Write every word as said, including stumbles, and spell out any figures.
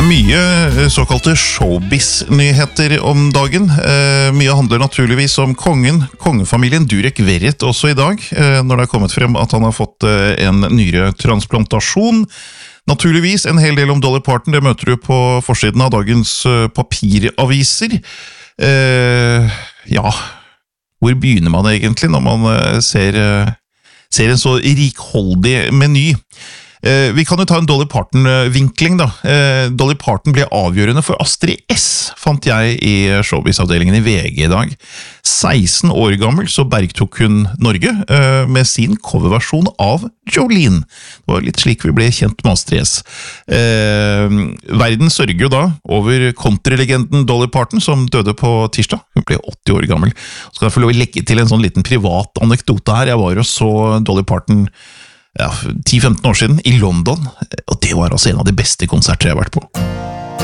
Mye såkalte showbiz-nyheter om dagen. Eh, mye handler naturligvis om kongen, kongefamilien Durek Verrett også i dag, eh, når det har kommet frem at han har fått eh, en nyretransplantasjon. Naturligvis en hel del om Dolly Parton, det møter du på forsiden av dagens eh, papiraviser. Eh, ja, hvor begynner man egentlig når man eh, ser, eh, ser en så rikholdig meny? Vi kan jo ta en Dolly Parton-vinkling da. Dolly Parton ble avgjørende for Astrid S, fant jeg i showbiz-avdelingen i V G i dag. seksten år gammel så bergtok hun Norge med sin coverversjon av Jolene. Det var litt slik vi ble kjent med Astrid S. Verden sørger jo da over countrylegenden Dolly Parton, som døde på tirsdag. Hun ble åtti år gammel. Så skal jeg få lov å legge til en sånn liten privat anekdote her. Jeg var og så Dolly Parton ja, ti til femten år siden i London, og det var altså en av de beste konserter jeg har vært på.